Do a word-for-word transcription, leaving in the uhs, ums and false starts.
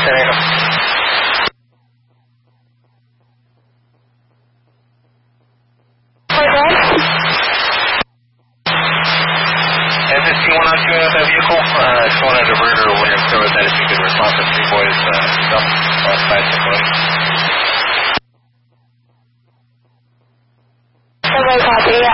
San Diego. M fifteen one oh two, that vehicle, uh, just wanted to divert or when you're clear with that, if you could respond to three boys, uh, stuff, uh, five, six, one. Okay, copy.